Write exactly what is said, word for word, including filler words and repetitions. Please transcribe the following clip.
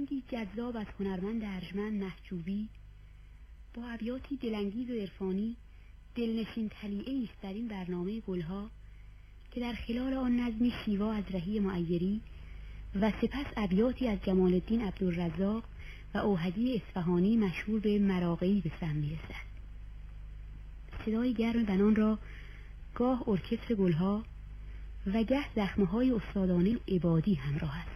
آهنگی جذاب از هنرمند ارجمند محجوبی با ابیاتی دلانگیز و عرفانی دلنشین تلیعه‌ای است در این برنامه گلها که در خلال آن نظمی شیوا از رهی معیری و سپس ابیاتی از جمال الدین عبدالرزاق و اوحدی اصفهانی مشهور به مراغی به سم می‌رسد. صدای گرم بنان را گاه ارکستر گلها و گه زخمه‌های استادانه عبادی همراه است.